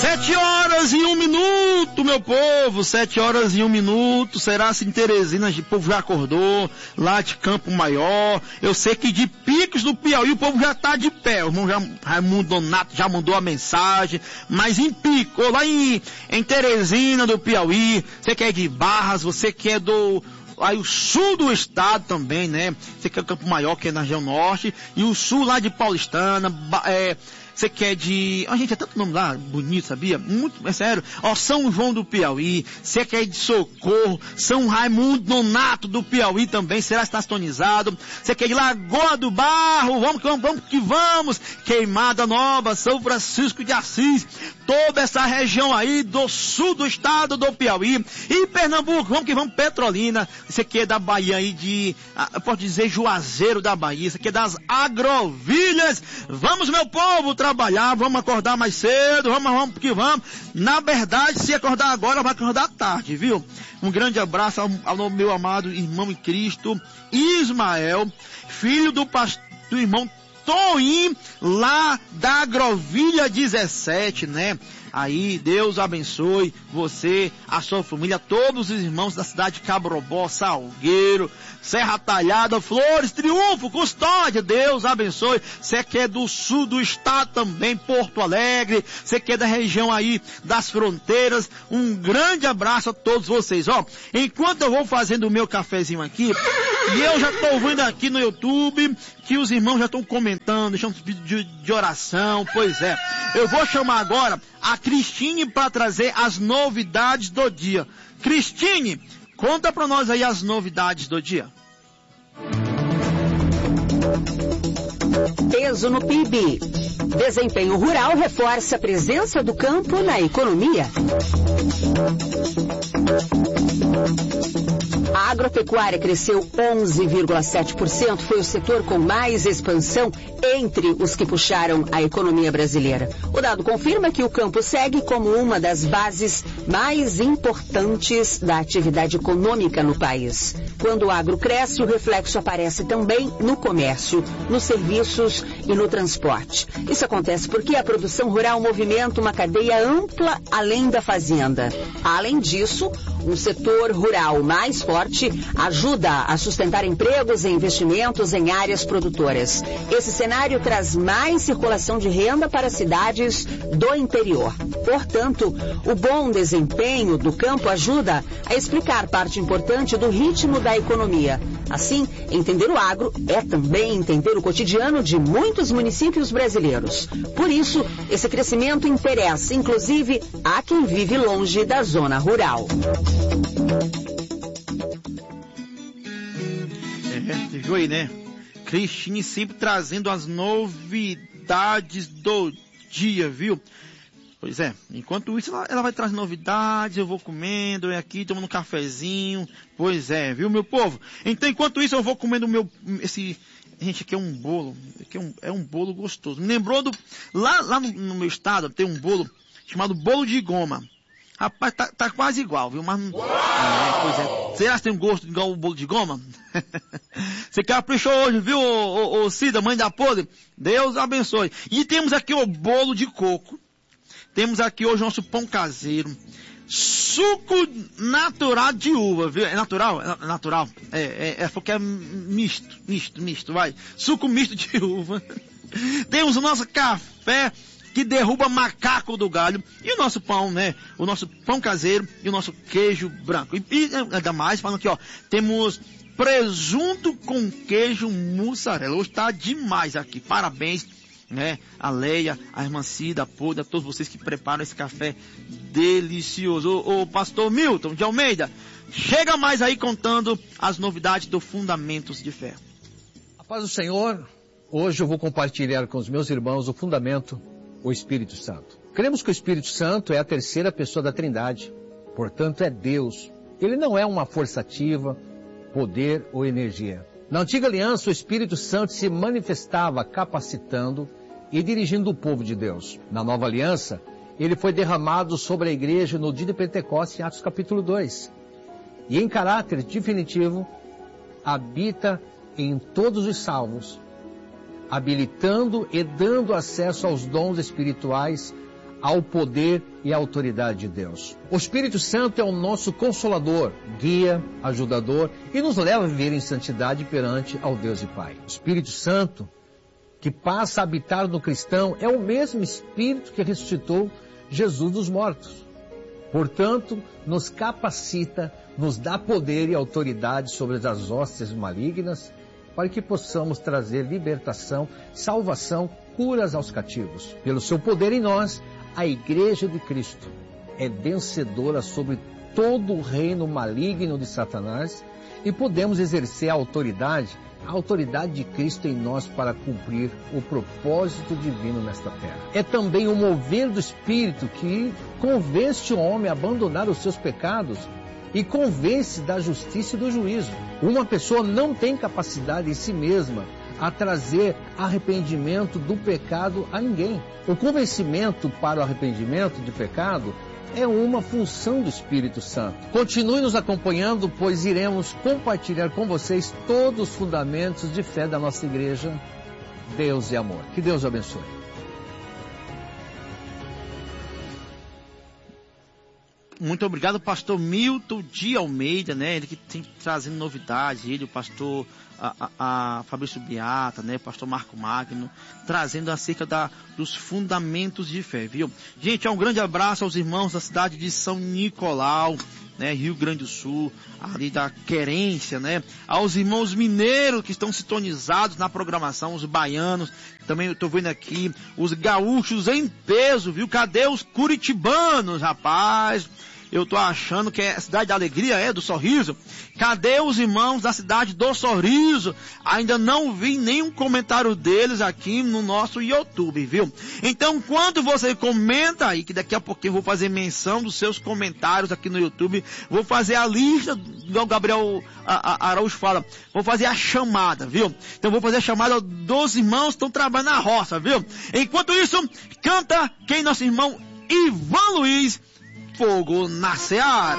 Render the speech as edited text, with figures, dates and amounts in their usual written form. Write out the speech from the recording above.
7h01, meu povo, 7h01, será assim Teresina, o povo já acordou, lá de Campo Maior, eu sei que de Picos do Piauí o povo já tá de pé, o irmão Raimundo Donato já mandou a mensagem, mas em Pico, lá em Teresina do Piauí, você que é de Barras, você que é aí o sul do estado também, né? Você que é Campo Maior, que é na região norte, e o sul lá de Paulistana, você quer de... gente, é tanto nome lá, bonito, sabia? Muito, é sério. São João do Piauí, você quer de Socorro, São Raimundo Nonato do Piauí também, será que está sintonizado? Você quer de Lagoa do Barro, vamos que vamos. Queimada Nova, São Francisco de Assis, toda essa região aí do sul do estado do Piauí. E Pernambuco, vamos que vamos, Petrolina, você quer da Bahia aí eu posso dizer Juazeiro da Bahia, você quer das Agrovilhas. Vamos, meu povo, trabalhar, vamos acordar mais cedo, vamos que vamos. Na verdade, se acordar agora, vai acordar tarde, viu? Um grande abraço ao meu amado irmão em Cristo, Ismael, filho do irmão Toim, lá da Agrovilha 17, né? Aí, Deus abençoe você, a sua família, todos os irmãos da cidade de Cabrobó, Salgueiro, Serra Talhada, Flores, Triunfo, Custódia, Deus abençoe. Você que é do sul do estado também, Porto Alegre, você que é da região aí das fronteiras, um grande abraço a todos vocês. Enquanto eu vou fazendo o meu cafezinho aqui, e eu já estou vendo aqui no YouTube que os irmãos já estão comentando, deixando vídeo de oração, pois é. Eu vou chamar agora a Cristine para trazer as novidades do dia. Cristine, conta para nós aí as novidades do dia. Peso no PIB. Desempenho rural reforça a presença do campo na economia. A agropecuária cresceu 11,7%, foi o setor com mais expansão entre os que puxaram a economia brasileira. O dado confirma que o campo segue como uma das bases mais importantes da atividade econômica no país. Quando o agro cresce, o reflexo aparece também no comércio, nos serviços e no transporte. Isso acontece porque a produção rural movimenta uma cadeia ampla além da fazenda. Além disso, um setor rural mais forte ajuda a sustentar empregos e investimentos em áreas produtoras. Esse cenário traz mais circulação de renda para cidades do interior. Portanto, o bom desempenho do campo ajuda a explicar parte importante do ritmo da economia. Assim, entender o agro é também entender o cotidiano de muitos municípios brasileiros. Por isso, esse crescimento interessa, inclusive, a quem vive longe da zona rural. Você viu aí, né? Cristine sempre trazendo as novidades do dia, viu? Pois é, enquanto isso ela vai trazer novidades, eu vou comendo, aqui tomando um cafezinho, pois é, viu, meu povo? Então, enquanto isso eu vou comendo gente, aqui é um bolo, é um bolo gostoso. Me lembrou lá no meu estado tem um bolo chamado bolo de goma. Rapaz, tá quase igual, viu? Mas pois é. Será que tem um gosto igual o bolo de goma? Você caprichou hoje, viu, ô Cida, mãe da podre? Deus abençoe. E temos aqui o bolo de coco. Temos aqui hoje o nosso pão caseiro. Suco natural de uva, viu? É natural? É natural. Porque é misto, vai. Suco misto de uva. Temos o nosso café que derruba macaco do galho. E o nosso pão, né? O nosso pão caseiro e o nosso queijo branco. E ainda mais, falando aqui, temos presunto com queijo mussarela. Hoje tá demais aqui. Parabéns, né? A Leia, a irmã Cida, a Podre, a todos vocês que preparam esse café delicioso. O pastor Milton de Almeida, chega mais aí contando as novidades do Fundamentos de Fé. A paz do Senhor, hoje eu vou compartilhar com os meus irmãos o fundamento, o Espírito Santo. Cremos que o Espírito Santo é a terceira pessoa da Trindade, portanto é Deus. Ele não é uma força ativa, poder ou energia. Na antiga aliança, o Espírito Santo se manifestava capacitando e dirigindo o povo de Deus. Na nova aliança, ele foi derramado sobre a igreja no dia de Pentecostes, em Atos capítulo 2. E em caráter definitivo, habita em todos os salvos, habilitando e dando acesso aos dons espirituais ao poder e à autoridade de Deus. O Espírito Santo é o nosso consolador, guia, ajudador e nos leva a viver em santidade perante ao Deus e Pai. O Espírito Santo, que passa a habitar no cristão, é o mesmo Espírito que ressuscitou Jesus dos mortos. Portanto, nos capacita, nos dá poder e autoridade sobre as hostes malignas, para que possamos trazer libertação, salvação, curas aos cativos. Pelo seu poder em nós, a Igreja de Cristo é vencedora sobre todo o reino maligno de Satanás e podemos exercer a autoridade de Cristo em nós para cumprir o propósito divino nesta terra. É também o mover do Espírito que convence o homem a abandonar os seus pecados e convence da justiça e do juízo. Uma pessoa não tem capacidade em si mesma a trazer arrependimento do pecado a ninguém. O convencimento para o arrependimento de pecado é uma função do Espírito Santo. Continue nos acompanhando, pois iremos compartilhar com vocês todos os fundamentos de fé da nossa igreja. Deus é amor. Que Deus abençoe. Muito obrigado, pastor Milton de Almeida, né? Ele que tem trazendo novidades, ele, o pastor a Fabrício Beata, né? Pastor Marco Magno, trazendo acerca dos fundamentos de fé, viu? Gente, um grande abraço aos irmãos da cidade de São Nicolau, né? Rio Grande do Sul, ali da Querência, né? Aos irmãos mineiros que estão sintonizados na programação, os baianos, também eu tô vendo aqui, os gaúchos em peso, viu? Cadê os curitibanos, rapaz? Eu tô achando que é a cidade da alegria, do sorriso. Cadê os irmãos da cidade do sorriso? Ainda não vi nenhum comentário deles aqui no nosso YouTube, viu? Então, quando você comenta aí, que daqui a pouquinho eu vou fazer menção dos seus comentários aqui no YouTube, vou fazer a lista, igual o Gabriel Araújo fala, vou fazer a chamada, viu? Então, vou fazer a chamada dos irmãos que estão trabalhando na roça, viu? Enquanto isso, canta quem? Nosso irmão Ivan Luiz, Fogo na Seara.